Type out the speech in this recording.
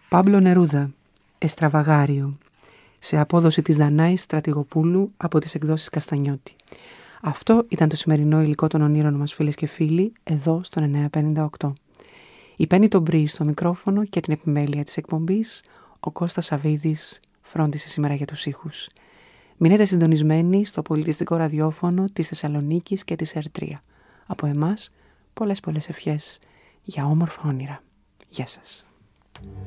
Πάμπλο Νερούδα, Εστραβαγάριο, σε απόδοση της Δανάης Στρατηγοπούλου από τις εκδόσεις Καστανιώτη. Αυτό ήταν το σημερινό υλικό των ονείρων μας, φίλες και φίλοι, εδώ στον 958. Η Πέννη τον Μπρι στο μικρόφωνο και την επιμέλεια της εκπομπής, ο Κώστας Σαβίδης φρόντισε σήμερα για τους ήχους. Μείνετε συντονισμένοι στο πολιτιστικό ραδιόφωνο της Θεσσαλονίκης και της Ερτρία. Από εμάς, πολλές ευχές για όμορφα όνειρα. Γεια σας.